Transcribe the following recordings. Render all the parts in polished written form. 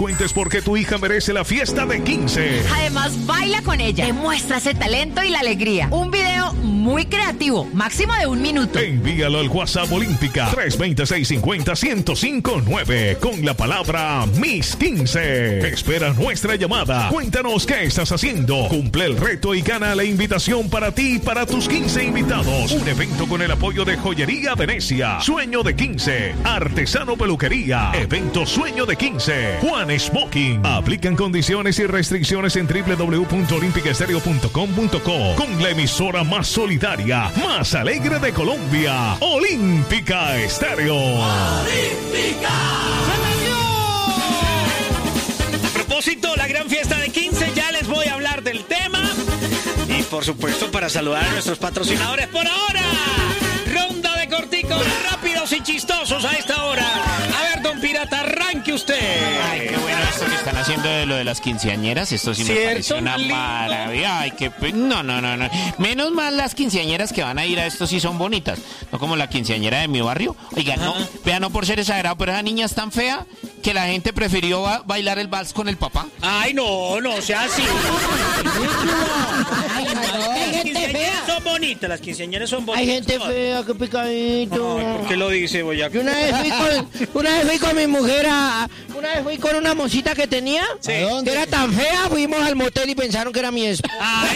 Cuentes porque tu hija merece la fiesta de 15. Además, baila con ella, demuestra ese talento y la alegría. Un video muy creativo, máximo de 1 minuto. Envíalo al WhatsApp Olímpica 320-650-1059 con la palabra Miss 15. Espera nuestra llamada. Cuéntanos qué estás haciendo. Cumple el reto y gana la invitación para ti y para tus 15 invitados. Un evento con el apoyo de Joyería Venecia, Sueño de 15, Artesano Peluquería, Evento Sueño de 15, Juan Smoking. Aplican condiciones y restricciones en www.olimpicaestereo.com.co con la emisora más solidaria, más alegre de Colombia, Olímpica Estéreo. ¡Olímpica! A propósito, la gran fiesta de 15, ya les voy a hablar del tema. Y por supuesto, para saludar a nuestros patrocinadores por ahora. Ronda de corticos rápidos y chistosos a esta hora. A ver, don Pirata, arranque usted. Ay, qué bueno esto que están haciendo de lo de las quinceañeras. Esto sí me parece una maravilla. Ay, qué no. Menos mal las quinceañeras que van a ir a esto sí son bonitas. No como la quinceañera de mi barrio. Oiga, no, vea, no por ser exagerado, pero esa niña es tan fea que la gente prefirió bailar el vals con el papá. Ay, no sea así. Las quinceañeras son bonitas, las quinceañeras son bonitas. Hay gente fea, qué picadito. Ay, ¿por qué lo dice, Boyaco? Una vez fui con mi mujer una vez fui con una mocita que tenía, sí, que era tan fea, fuimos al motel y pensaron que era mi esposa. Ay,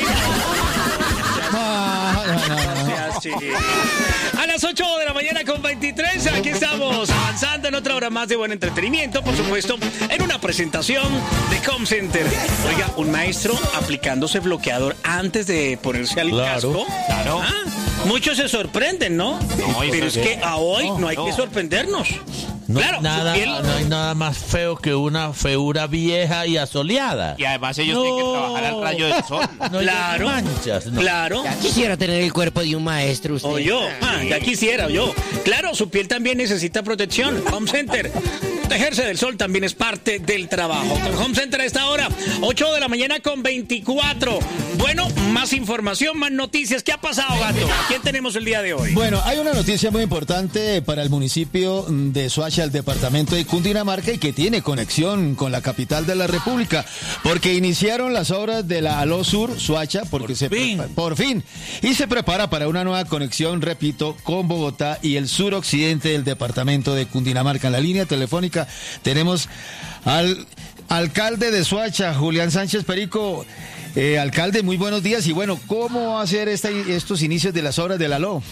sí. A las 8 de la mañana con 23, aquí estamos avanzando en otra hora más de buen entretenimiento, por supuesto, en una presentación de Home Center. Oiga, un maestro aplicándose bloqueador antes de ponerse al casco. Claro. ¿Ah? Muchos se sorprenden, ¿no? Pero es que a hoy no hay que sorprendernos. No, claro, no hay nada más feo que una feura vieja y asoleada. Y además ellos tienen que trabajar al rayo del sol. Claro, manchas, no. Claro. Ya quisiera tener el cuerpo de un maestro usted. O yo, ya quisiera yo. Claro, su piel también necesita protección. Home Center. Protegerse del sol también es parte del trabajo. Con Home Center a esta hora, 8 de la mañana con 24. Bueno, más información, más noticias. ¿Qué ha pasado, Gato? ¿Quién tenemos el día de hoy? Bueno, hay una noticia muy importante para el municipio de Soacha, el departamento de Cundinamarca, y que tiene conexión con la capital de la República, porque iniciaron las obras de la Aló Sur Soacha, porque por fin, y se prepara para una nueva conexión, repito, con Bogotá y el suroccidente del departamento de Cundinamarca. En la línea telefónica tenemos al alcalde de Soacha, Julián Sánchez Perico. Alcalde, muy buenos días. Y bueno, ¿cómo va a ser estos inicios de las obras de la Aló?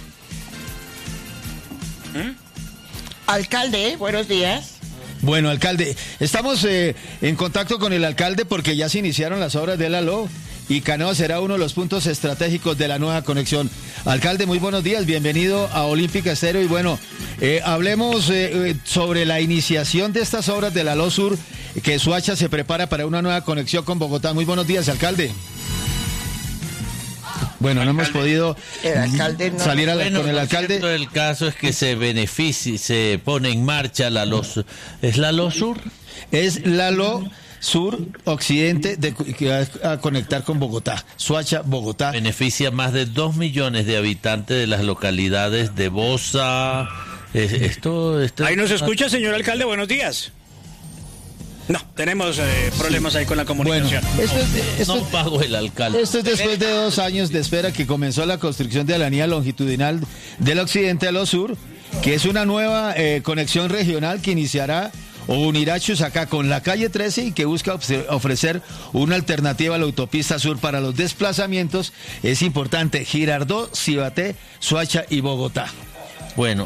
Alcalde, buenos días. Bueno, alcalde, estamos en contacto con el alcalde porque ya se iniciaron las obras de la Aló y Canoa será uno de los puntos estratégicos de la nueva conexión. Alcalde, muy buenos días, bienvenido a Olímpica Estéreo. Y bueno, hablemos sobre la iniciación de estas obras de la Aló Sur, que Soacha se prepara para una nueva conexión con Bogotá. Muy buenos días, alcalde. Bueno, no hemos podido salir con el alcalde. El caso es que se pone en marcha la Aló Sur. ¿Es la Aló Sur? Es la Aló Sur Occidente que va a conectar con Bogotá, Soacha, Bogotá. Beneficia más de 2 millones de habitantes de las localidades de Bosa. Ahí nos escucha, señor alcalde, buenos días. No, tenemos problemas ahí con la comunicación. Bueno, no pago el alcalde. Esto es después de 2 años de espera que comenzó la construcción de la línea longitudinal del occidente a lo sur, que es una nueva conexión regional que iniciará o unirá Chusacá con la calle 13 y que busca ofrecer una alternativa a la autopista sur para los desplazamientos. Es importante, Girardot, Cibaté, Soacha y Bogotá. Bueno,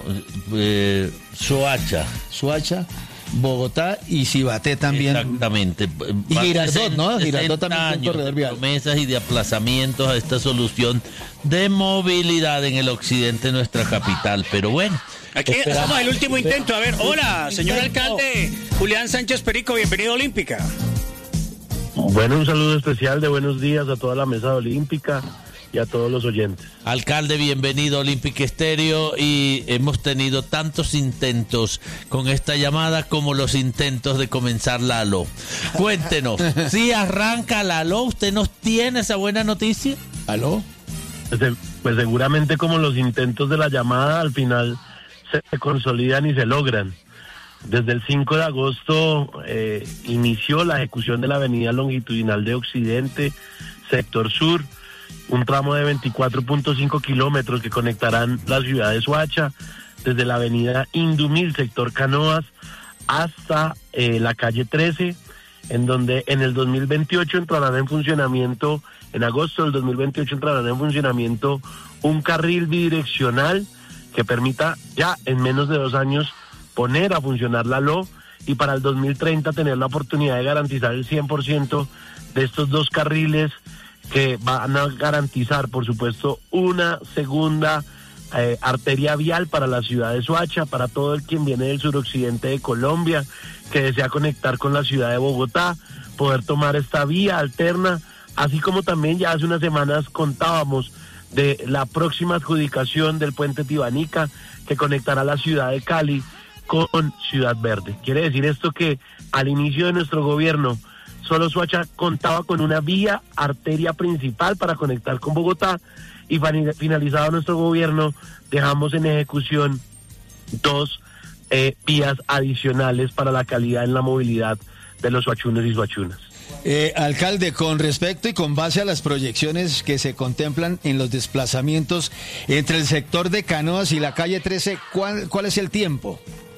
Soacha, Bogotá y Cibaté también. Exactamente. Y Girardot, ¿no? Girardot también es un corredor vial. Promesas y de aplazamientos a esta solución de movilidad en el occidente de nuestra capital. Pero bueno. Aquí estamos el último intento. A ver, hola, señor alcalde Julián Sánchez Perico, bienvenido a Olímpica. Bueno, un saludo especial de buenos días a toda la mesa de Olímpica y a todos los oyentes. Alcalde, bienvenido a Olímpica Estéreo, y hemos tenido tantos intentos con esta llamada como los intentos de comenzar la Aló. Cuéntenos, ¿sí arranca la Aló? ¿Usted nos tiene esa buena noticia? ¿Aló? Pues seguramente como los intentos de la llamada al final se consolidan y se logran. Desde el 5 de agosto inició la ejecución de la avenida longitudinal de Occidente, sector sur, un tramo de 24.5 kilómetros que conectarán la ciudad de Soacha, desde la avenida Indumil, sector Canoas, hasta la calle 13, en donde en el 2028 entrarán en funcionamiento, en agosto del 2028 entrarán en funcionamiento un carril bidireccional que permita ya en menos de 2 años poner a funcionar la LO, y para el 2030 tener la oportunidad de garantizar el 100% de estos 2 carriles que van a garantizar, por supuesto, una segunda arteria vial para la ciudad de Soacha, para todo el quien viene del suroccidente de Colombia, que desea conectar con la ciudad de Bogotá, poder tomar esta vía alterna, así como también ya hace unas semanas contábamos de la próxima adjudicación del puente Tibanica, que conectará la ciudad de Cali con Ciudad Verde. Quiere decir esto que al inicio de nuestro gobierno solo Soacha contaba con una vía arteria principal para conectar con Bogotá, y finalizado nuestro gobierno dejamos en ejecución 2 vías adicionales para la calidad en la movilidad de los soachunos y soachunas. Alcalde, con respecto y con base a las proyecciones que se contemplan en los desplazamientos entre el sector de Canoas y la calle 13, ¿cuál es el tiempo?